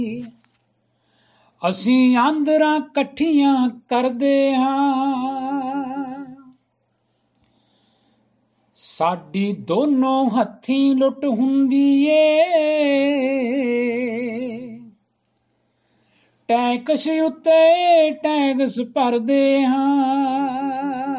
ਅਸੀਂ ਆਂਦਰਾਂ ਇਕੱਠੀਆਂ ਕਰਦੇ ਹਾਂ, ਸਾਡੀ ਦੋਨੋਂ ਹੱਥੀਂ ਲੁੱਟ ਹੁੰਦੀ ਏ, ਟੈਕਸ ਉੱਤੇ ਟੈਕਸ ਭਰਦੇ ਹਾਂ।